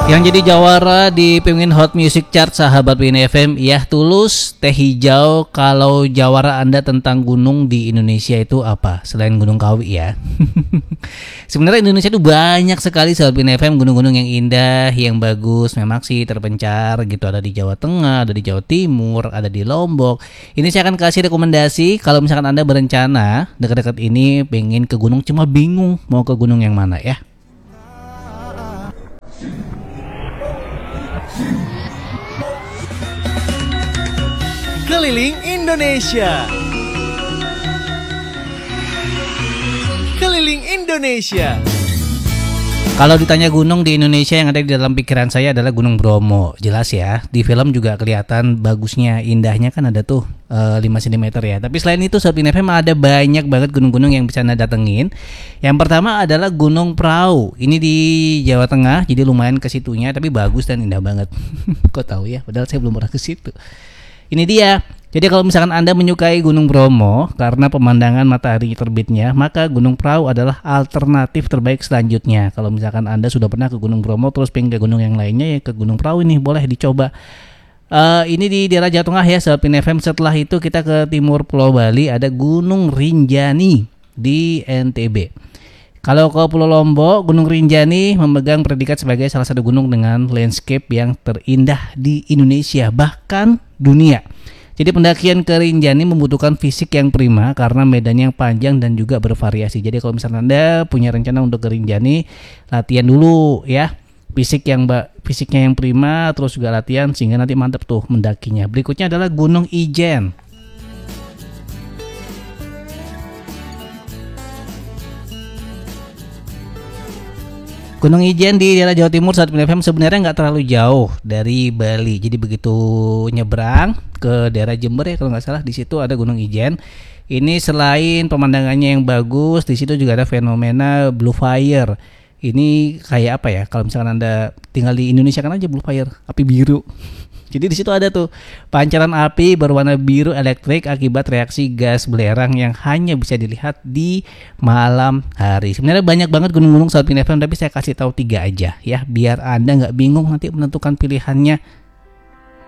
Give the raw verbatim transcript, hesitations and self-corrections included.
Yang jadi jawara di Penguin Hot Music Chart sahabat Win F M, ya Tulus, Teh Hijau. Kalau jawara Anda tentang gunung di Indonesia itu apa? Selain Gunung Kawi ya. Sebenarnya Indonesia itu banyak sekali sahabat Win F M, gunung-gunung yang indah, yang bagus. Memang sih terpencar gitu, ada di Jawa Tengah, ada di Jawa Timur, ada di Lombok. Ini saya akan kasih rekomendasi kalau misalkan Anda berencana dekat-dekat ini pengen ke gunung cuma bingung mau ke gunung yang mana ya. Keliling Indonesia. Keliling Indonesia. Kalau ditanya gunung di Indonesia, yang ada di dalam pikiran saya adalah Gunung Bromo. Jelas ya, di film juga kelihatan bagusnya, indahnya kan ada tuh e, lima sentimeter ya. Tapi selain itu Sobat F M ada banyak banget gunung-gunung yang bisa Anda datengin. Yang pertama adalah Gunung Prau. Ini di Jawa Tengah, jadi lumayan ke situnya, tapi bagus dan indah banget. Kok tahu ya, padahal saya belum pernah ke situ. Ini dia. Jadi kalau misalkan Anda menyukai Gunung Bromo karena pemandangan matahari terbitnya, maka Gunung Prau adalah alternatif terbaik selanjutnya. Kalau misalkan Anda sudah pernah ke Gunung Bromo terus pengen ke gunung yang lainnya, ya ke Gunung Prau ini boleh dicoba. Uh, ini di daerah Jawa Tengah ya, Sobat F M. Setelah itu kita ke timur Pulau Bali, ada Gunung Rinjani di N T B. Kalau ke Pulau Lombok, Gunung Rinjani memegang predikat sebagai salah satu gunung dengan landscape yang terindah di Indonesia, bahkan dunia. Jadi pendakian ke Rinjani membutuhkan fisik yang prima karena medannya yang panjang dan juga bervariasi. Jadi kalau misalnya Anda punya rencana untuk ke Rinjani, latihan dulu ya. Fisik yang fisiknya yang prima, terus juga latihan sehingga nanti mantap tuh mendakinya. Berikutnya adalah Gunung Ijen. Gunung Ijen di daerah Jawa Timur saat F M sebenarnya nggak terlalu jauh dari Bali. Jadi begitu nyebrang ke daerah Jember ya kalau nggak salah, di situ ada Gunung Ijen. Ini selain pemandangannya yang bagus, di situ juga ada fenomena blue fire. Ini kayak apa ya? Kalau misalkan Anda tinggal di Indonesia kan aja blue fire, api biru. Jadi di situ ada tuh pancaran api berwarna biru elektrik akibat reaksi gas belerang yang hanya bisa dilihat di malam hari. Sebenarnya banyak banget gunung-gunung saat F M, tapi saya kasih tahu tiga aja ya, biar Anda nggak bingung nanti menentukan pilihannya